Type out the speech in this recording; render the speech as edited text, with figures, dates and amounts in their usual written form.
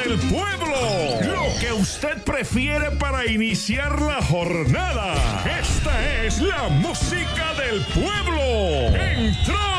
del pueblo. Lo que usted prefiere para iniciar la jornada. Esta es la música del pueblo. Entró